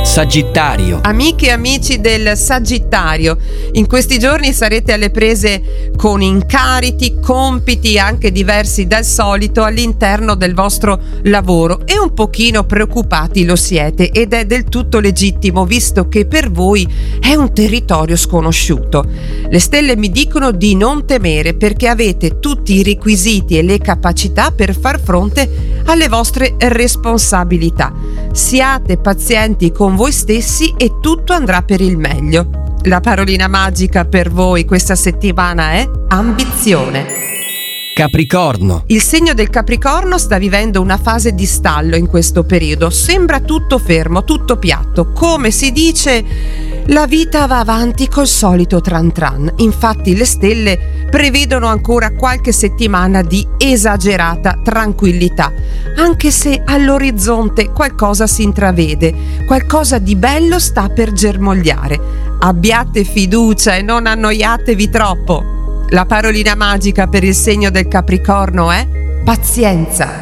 Sagittario. Amiche e amici del Sagittario, in questi giorni sarete alle prese con incarichi, compiti anche diversi dal solito all'interno del vostro lavoro e un pochino preoccupati lo siete, ed è del tutto legittimo visto che per voi è un territorio sconosciuto. Le stelle mi dicono di non temere perché avete tutti i requisiti e le capacità per far fronte alle vostre responsabilità. Siate pazienti con voi stessi e tutto andrà per il meglio. La parolina magica per voi questa settimana è ambizione. Capricorno. Il segno del Capricorno sta vivendo una fase di stallo in questo periodo. Sembra tutto fermo, tutto piatto. Come si dice, la vita va avanti col solito tran tran. Infatti le stelle prevedono ancora qualche settimana di esagerata tranquillità, anche se all'orizzonte qualcosa si intravede, qualcosa di bello sta per germogliare. Abbiate fiducia e non annoiatevi troppo. La parolina magica per il segno del Capricorno è pazienza.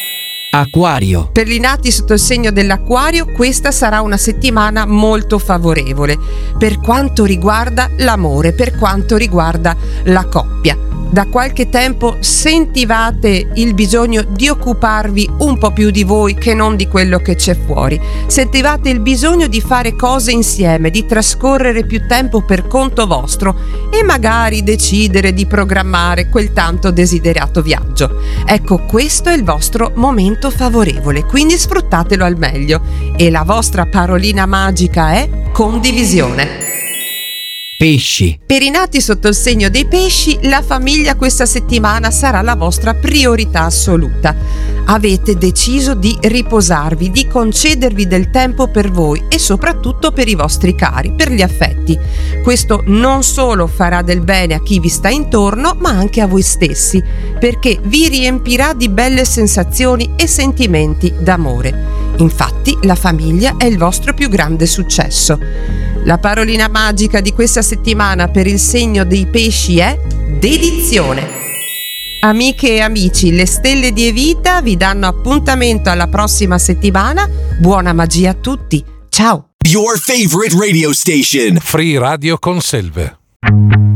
Acquario. Per i nati sotto il segno dell'Acquario, questa sarà una settimana molto favorevole per quanto riguarda l'amore, per quanto riguarda la coppia. Da qualche tempo sentivate il bisogno di occuparvi un po' più di voi che non di quello che c'è fuori. Sentivate il bisogno di fare cose insieme, di trascorrere più tempo per conto vostro e magari decidere di programmare quel tanto desiderato viaggio. Ecco, questo è il vostro momento favorevole, quindi sfruttatelo al meglio. E la vostra parolina magica è condivisione. Pesci. Per i nati sotto il segno dei pesci, la famiglia questa settimana sarà la vostra priorità assoluta. Avete deciso di riposarvi, di concedervi del tempo per voi e soprattutto per i vostri cari, per gli affetti. Questo non solo farà del bene a chi vi sta intorno, ma anche a voi stessi, perché vi riempirà di belle sensazioni e sentimenti d'amore. Infatti, la famiglia è il vostro più grande successo. La parolina magica di questa settimana per il segno dei pesci è dedizione. Amiche e amici, le stelle di Evita vi danno appuntamento alla prossima settimana. Buona magia a tutti. Ciao. Your favorite radio station. Free Radio Conselve.